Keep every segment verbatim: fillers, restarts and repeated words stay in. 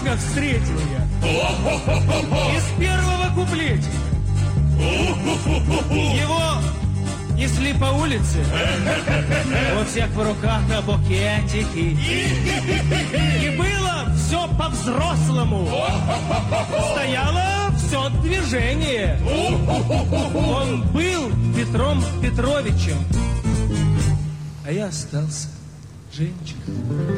друга встретил я. Из первого куплетика. Его несли по улице. У всех в руках на букетики. И было все по-взрослому. Стояло все движение. Он был Петром Петровичем, а я остался женщиной.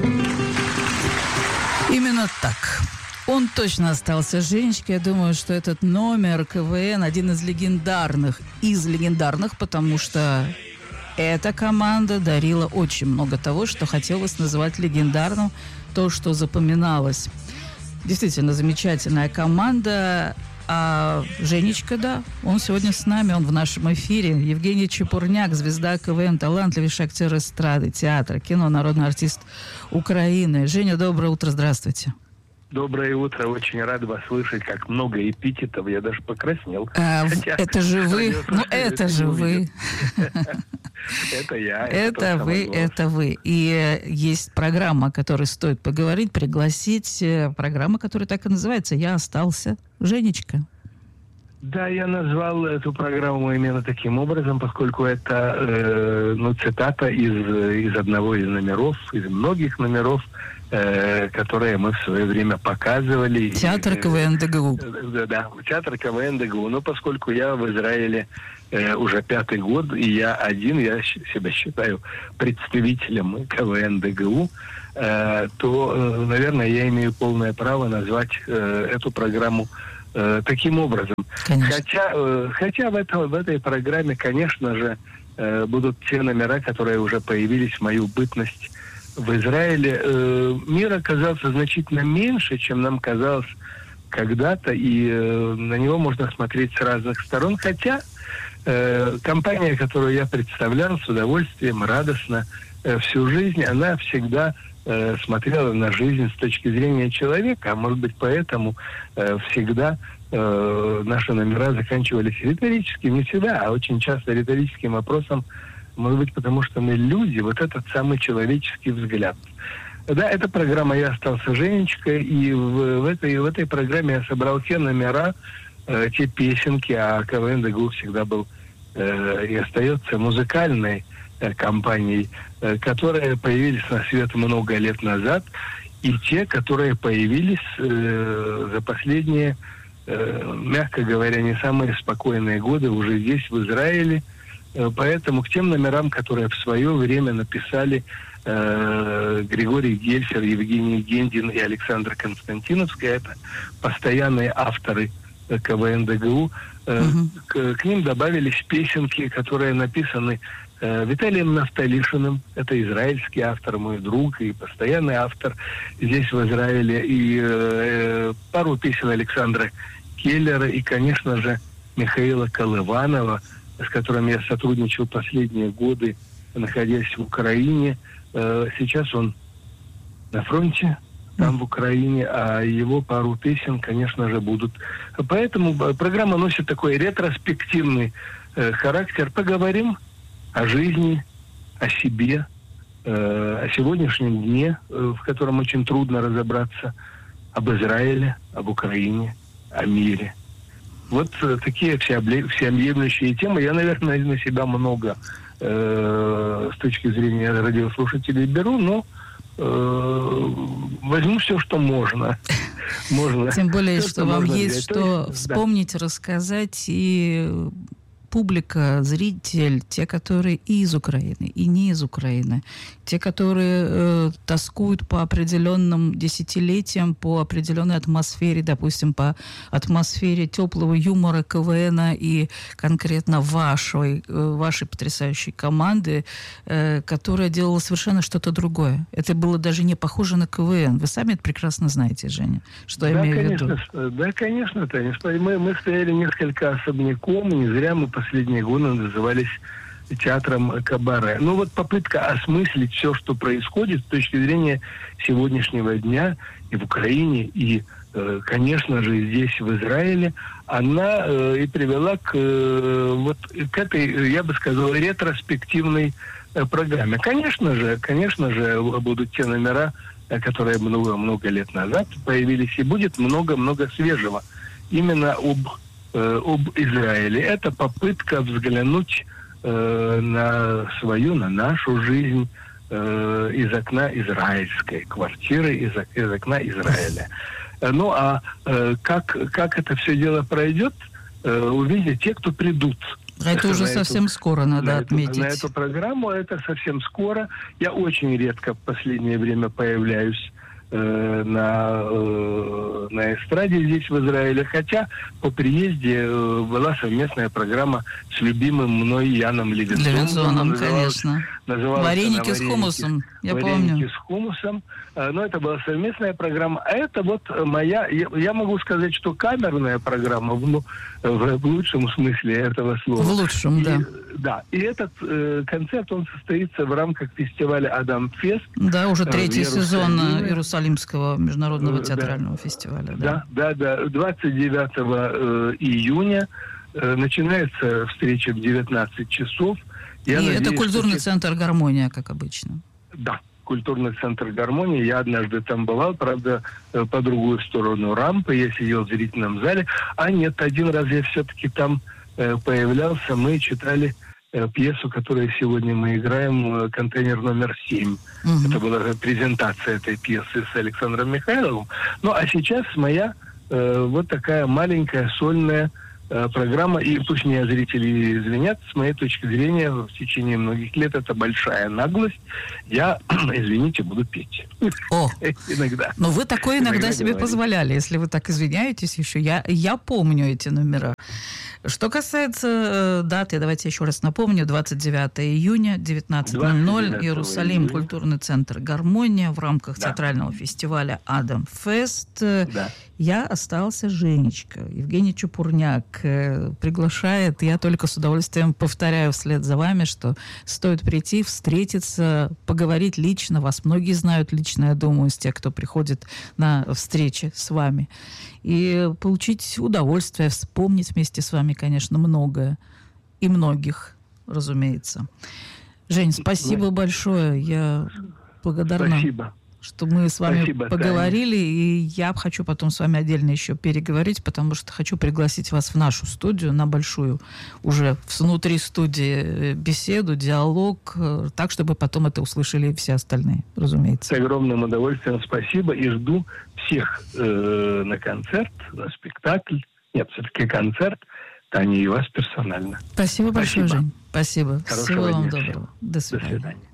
Именно так. Он точно остался женщиной. Я думаю, что этот номер КВН один из легендарных. Из легендарных, потому что эта команда дарила очень много того, что хотелось называть легендарным, то, что запоминалось. Действительно замечательная команда. А Женечка, да, он сегодня с нами, он в нашем эфире. Евгений Чепурняк, звезда КВН, талантливейший актер эстрады, театра, кино, народный артист Украины. Женя, доброе утро, здравствуйте. Доброе утро, очень рад вас слышать, как много эпитетов, я даже покраснел. А, это же вы, ну это же вы. Это я. Это вы, это вы. И есть программа, о которой стоит поговорить, пригласить. Программа, которая так и называется «Я остался Женечка». Да, я назвал эту программу именно таким образом, поскольку это э, ну, цитата из, из одного из номеров, из многих номеров, э, которые мы в свое время показывали. Театр КВН ДГУ. Да, да, театр КВН ДГУ. Но поскольку я в Израиле э, уже пятый год, и я один, я себя считаю представителем КВН ДГУ, э, то, э, наверное, я имею полное право назвать э, эту программу э, таким образом. Конечно. Хотя, э, хотя в, это, в этой программе, конечно же, э, будут те номера, которые уже появились в мою бытность в Израиле. Э, мир оказался значительно меньше, чем нам казалось когда-то, и э, на него можно смотреть с разных сторон. Хотя э, компания, которую я представлял с удовольствием, радостно э, всю жизнь, она всегда э, смотрела на жизнь с точки зрения человека, а может быть поэтому э, всегда э, наши номера заканчивались риторическим, не всегда, а очень часто риторическим вопросом, может быть, потому что мы люди, вот этот самый человеческий взгляд. Да, эта программа «Я остался Женечкой», и в, в, этой, в этой программе я собрал те номера, э, те песенки, а КВН ДГУ всегда был э, и остается музыкальной э, компанией, э, которые появились на свет много лет назад, и те, которые появились э, за последние, э, мягко говоря, не самые спокойные годы уже здесь, в Израиле. Э, поэтому к тем номерам, которые в свое время написали Григорий Гельфер, Евгений Гендин и Александр Константиновский, это постоянные авторы КВН ДГУ. Uh-huh. К, к ним добавились песенки, которые написаны Виталием Нафталишиным, это израильский автор, мой друг и постоянный автор здесь в Израиле, и э, пару песен Александра Келлера и, конечно же, Михаила Колыванова, с которым я сотрудничал последние годы, находясь в Украине. Сейчас он на фронте, там в Украине, а его пару песен, конечно же, будут. Поэтому программа носит такой ретроспективный э, характер. Поговорим о жизни, о себе, э, о сегодняшнем дне, э, в котором очень трудно разобраться, об Израиле, об Украине, о мире. Вот э, такие всеобъемлющие темы. Я, наверное, на себя много с точки зрения радиослушателей беру, но э, возьму все, что можно. можно. Тем более, все, что, что вам есть взять. что есть, вспомнить, да. рассказать, и публика, зритель, те, которые и из Украины, и не из Украины, те, которые э, тоскуют по определенным десятилетиям, по определенной атмосфере, допустим, по атмосфере теплого юмора КВНа и конкретно вашей, э, вашей потрясающей команды, э, которая делала совершенно что-то другое. Это было даже не похоже на КВН. Вы сами это прекрасно знаете, Женя, что я да, имею конечно, в виду. Да, конечно, Таня. Мы, мы стояли несколько особняком, не зря мы последние годы назывались театром кабаре. Ну вот попытка осмыслить все, что происходит с точки зрения сегодняшнего дня и в Украине, и, э, конечно же, здесь, в Израиле, она э, и привела к, э, вот, к этой, я бы сказал, ретроспективной э, программе. Конечно же, конечно же, будут те номера, которые много-много лет назад появились, и будет много-много свежего именно об, э, об Израиле. Это попытка взглянуть э, на свою, на нашу жизнь э, из окна израильской квартиры, из, из окна Израиля. Ну, а э, как, как это все дело пройдет, э, увидят те, кто придут. А это уже совсем эту, скоро, надо на отметить. Эту, на эту программу это совсем скоро. Я очень редко в последнее время появляюсь э, на, э, на эстраде здесь, в Израиле. Хотя по приезде э, была совместная программа с любимым мной Яном Левинсоном. Левинсоном, конечно. Называлась вареники, вареники с хумусом, я вареники помню. Вареники с хумусом. Но это была совместная программа. А это вот моя... Я, я могу сказать, что камерная программа, в, в лучшем смысле этого слова. В лучшем, и, да. Да. И этот э, концерт, он состоится в рамках фестиваля «Адам Фест». Да, уже третий э, сезон Иерусалимского международного театрального да. фестиваля. Да, да, да. да. двадцать девятого э, июня э, начинается встреча в девятнадцать часов. Я И надеюсь, это культурный что... центр «Гармония», как обычно. Да, культурный центр «Гармония». Я однажды там бывал, правда, по другую сторону рампы. Я сидел в зрительном зале. А нет, один раз я все-таки там э, появлялся. Мы читали э, пьесу, которую сегодня мы играем, «Контейнер номер семь». Угу. Это была презентация этой пьесы с Александром Михайловым. Ну, а сейчас моя э, вот такая маленькая сольная программа, и пусть меня зрители извинят, с моей точки зрения, в течение многих лет это большая наглость. Я, извините, буду петь. О, иногда. Но вы такое иногда, иногда себе говорить. позволяли, если вы так извиняетесь еще. Я, я помню эти номера. Что касается э, даты, давайте еще раз напомню. двадцать девятого июня, девятнадцать ноль ноль, Иерусалим, июня. Культурный центр «Гармония» в рамках да. театрального фестиваля «Адам Фест». Да. Я остался Женечка. Евгений Чепурняк э, приглашает. Я только с удовольствием повторяю вслед за вами, что стоит прийти, встретиться, поговорить лично. Вас многие знают лично, я думаю, из тех, кто приходит на встречи с вами. И получить удовольствие, вспомнить вместе с вами, конечно, многое. И многих, разумеется. Жень, спасибо ну, большое. Я благодарна. Спасибо. Что мы с вами Спасибо, поговорили, Таня. И я хочу потом с вами отдельно еще переговорить, потому что хочу пригласить вас в нашу студию, на большую уже внутри студии беседу, диалог, так, чтобы потом это услышали и все остальные, разумеется. С огромным удовольствием спасибо, и жду всех э, на концерт, на спектакль. Нет, все-таки концерт, Таня, и вас персонально. Спасибо большое, Спасибо. Жень. Спасибо. Хорошего Всего вам дня доброго. Всем. До свидания. До свидания.